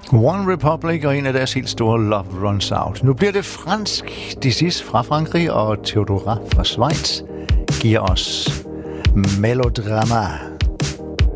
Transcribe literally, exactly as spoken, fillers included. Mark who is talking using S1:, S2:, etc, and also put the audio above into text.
S1: One Republic og en af deres helt store Love Runs Out. Nu bliver det fransk. Dizis fra Frankrig og Theodora fra Schweiz giver os Melodrama.